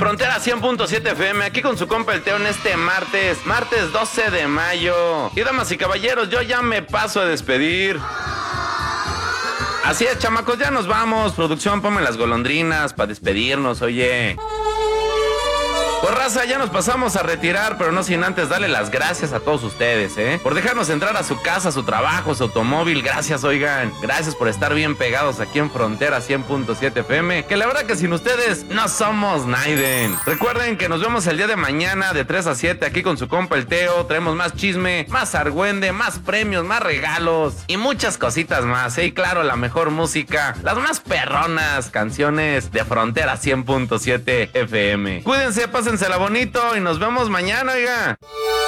Frontera 100.7 FM, aquí con su compa el Teo en este martes 12 de mayo. Y damas y caballeros, yo ya me paso a despedir. Así es, chamacos, ya nos vamos. Producción, ponme las golondrinas para despedirnos, oye. Pues raza, ya nos pasamos a retirar, pero no sin antes darle las gracias a todos ustedes, por dejarnos entrar a su casa, a su trabajo, a su automóvil. Gracias, oigan, gracias por estar bien pegados aquí en Frontera 100.7 FM, que la verdad que sin ustedes no somos Naiden. Recuerden que nos vemos el día de mañana de 3 a 7 aquí con su compa el Teo. Traemos más chisme, más argüende, más premios, más regalos y muchas cositas más, y claro, la mejor música, las más perronas canciones de Frontera 100.7 FM. Cuídense, pásensela bonito y nos vemos mañana, oiga.